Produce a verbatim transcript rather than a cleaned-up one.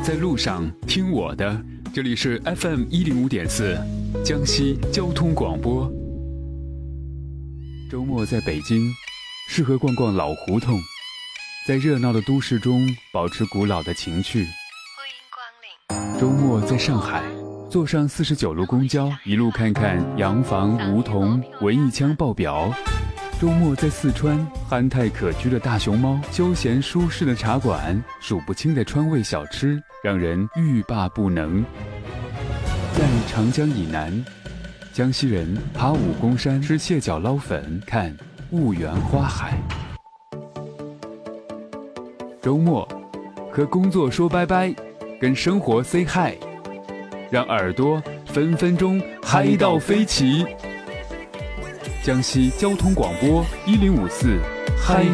在路上听我的，这里是 F M 一零五点四，江西交通广播。周末在北京，适合逛逛老胡同，在热闹的都市中保持古老的情趣。周末在上海，坐上四十九路公交，一路看看洋房、梧桐、文艺腔爆表。周末在四川，憨态可掬的大熊猫，休闲舒适的茶馆，数不清的川味小吃，让人欲罢不能。在长江以南，江西人爬武功山，吃蟹脚捞粉，看婺源花海。周末和工作说拜拜，跟生活 say hi， 让耳朵分分钟嗨到飞起。江西交通广播一零五四嗨